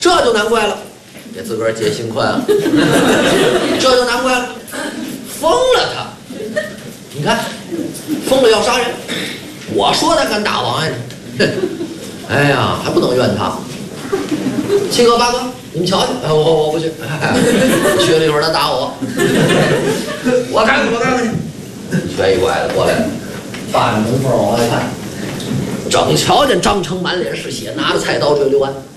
这就难怪了，给自个儿解心宽啊！这就难怪了，疯了他！你看，疯了要杀人，我说他敢打王爷呢，哎呀，还不能怨他。七哥八哥，你们瞧瞧，我不去，去了一会儿他打我，我看看去，瘸一拐的过来了，扒着门缝往外看，正瞧见张成满脸是血，拿着菜刀追刘安。